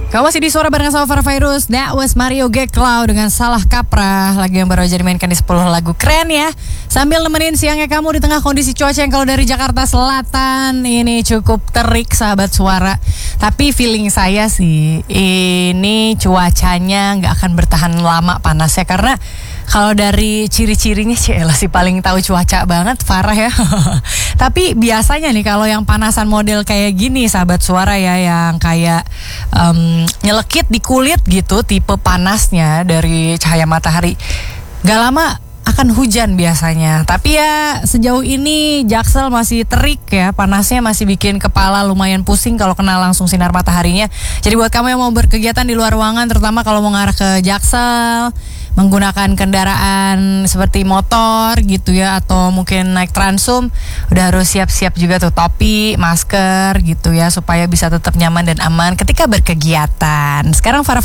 Kamu masih di Suara Bareng sama Farah Fairuz. That was Mario Geklau dengan Salah Kaprah, lagu yang baru aja dimainkan di 10 lagu keren ya. Sambil nemenin siangnya kamu di tengah kondisi cuaca yang kalau dari Jakarta Selatan ini cukup terik sahabat Suara. Tapi feeling saya sih ini cuacanya gak akan bertahan lama panasnya, karena kalau dari ciri-cirinya Cielah sih paling tahu cuaca banget Farah ya. Tapi biasanya nih kalau yang panasan model kayak gini sahabat Suara ya, yang kayak nyelekit di kulit gitu, tipe panasnya dari cahaya matahari, gak lama akan hujan biasanya. Tapi ya sejauh ini Jaksel masih terik ya, panasnya masih bikin kepala lumayan pusing kalau kena langsung sinar mataharinya. Jadi buat kamu yang mau berkegiatan di luar ruangan, terutama kalau mau ngarah ke Jaksel, menggunakan kendaraan seperti motor gitu ya, atau mungkin naik Transum, udah harus siap-siap juga tuh topi, masker gitu ya, supaya bisa tetap nyaman dan aman ketika berkegiatan. Sekarang Farah